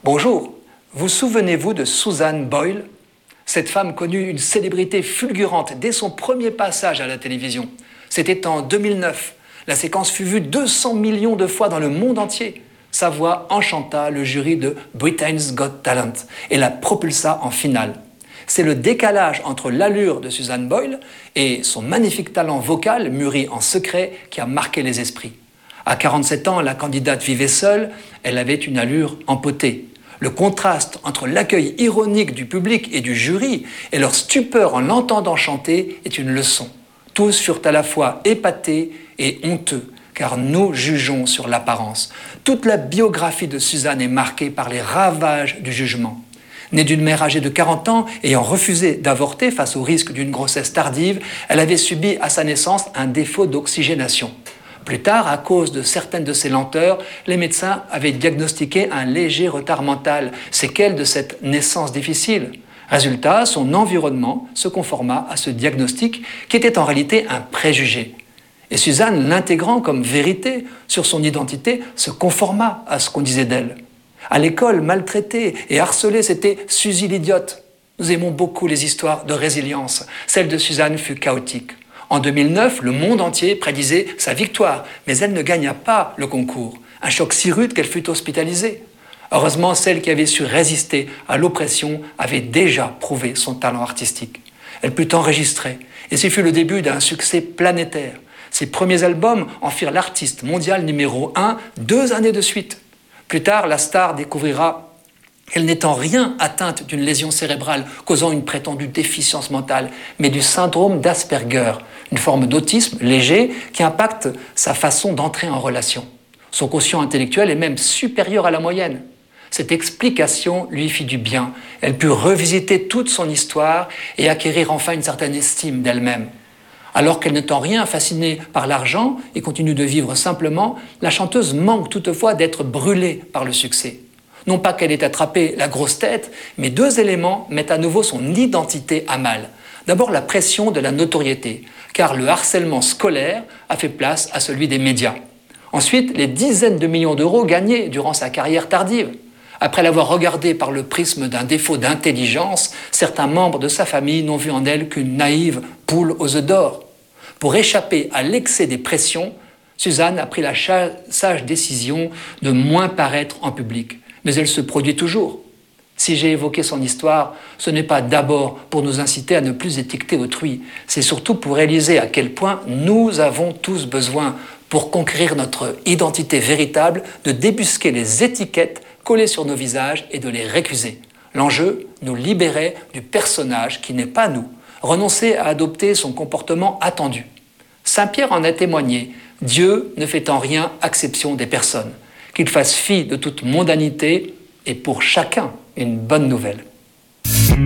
Bonjour, vous souvenez-vous de Susan Boyle? Cette femme connut une célébrité fulgurante dès son premier passage à la télévision. C'était en 2009. La séquence fut vue 200 millions de fois dans le monde entier. Sa voix enchanta le jury de Britain's Got Talent et la propulsa en finale. C'est le décalage entre l'allure de Susan Boyle et son magnifique talent vocal, mûri en secret, qui a marqué les esprits. À 47 ans, la candidate vivait seule, elle avait une allure empotée. Le contraste entre l'accueil ironique du public et du jury et leur stupeur en l'entendant chanter est une leçon. Tous furent à la fois épatés et honteux, car nous jugeons sur l'apparence. Toute la biographie de Suzanne est marquée par les ravages du jugement. Née d'une mère âgée de 40 ans, ayant refusé d'avorter face au risque d'une grossesse tardive, elle avait subi à sa naissance un défaut d'oxygénation. Plus tard, à cause de certaines de ses lenteurs, les médecins avaient diagnostiqué un léger retard mental, séquelle de cette naissance difficile. Résultat, son environnement se conforma à ce diagnostic qui était en réalité un préjugé. Et Suzanne, l'intégrant comme vérité sur son identité, se conforma à ce qu'on disait d'elle. À l'école, maltraitée et harcelée, c'était Suzy l'idiote. Nous aimons beaucoup les histoires de résilience. Celle de Suzanne fut chaotique. En 2009, le monde entier prédisait sa victoire, mais elle ne gagna pas le concours. Un choc si rude qu'elle fut hospitalisée. Heureusement, celle qui avait su résister à l'oppression avait déjà prouvé son talent artistique. Elle put enregistrer, et ce fut le début d'un succès planétaire. Ses premiers albums en firent l'artiste mondial numéro 1 2 années de suite. Plus tard, la star découvrira qu'elle n'est en rien atteinte d'une lésion cérébrale causant une prétendue déficience mentale, mais du syndrome d'Asperger, une forme d'autisme léger qui impacte sa façon d'entrer en relation. Son quotient intellectuel est même supérieur à la moyenne. Cette explication lui fit du bien. Elle put revisiter toute son histoire et acquérir enfin une certaine estime d'elle-même. Alors qu'elle n'est en rien fascinée par l'argent et continue de vivre simplement, la chanteuse manque toutefois d'être brûlée par le succès. Non pas qu'elle ait attrapé la grosse tête, mais 2 éléments mettent à nouveau son identité à mal. D'abord la pression de la notoriété, car le harcèlement scolaire a fait place à celui des médias. Ensuite, les dizaines de millions d'euros gagnés durant sa carrière tardive. Après l'avoir regardée par le prisme d'un défaut d'intelligence, certains membres de sa famille n'ont vu en elle qu'une naïve poule aux œufs d'or. Pour échapper à l'excès des pressions, Suzanne a pris la sage décision de moins paraître en public. Mais elle se produit toujours. Si j'ai évoqué son histoire, ce n'est pas d'abord pour nous inciter à ne plus étiqueter autrui, c'est surtout pour réaliser à quel point nous avons tous besoin, pour conquérir notre identité véritable, de débusquer les étiquettes collées sur nos visages et de les récuser. L'enjeu, nous libérer du personnage qui n'est pas nous, renoncer à adopter son comportement attendu. Saint Pierre en a témoigné, Dieu ne fait en rien exception des personnes. Qu'il fasse fi de toute mondanité est pour chacun une bonne nouvelle.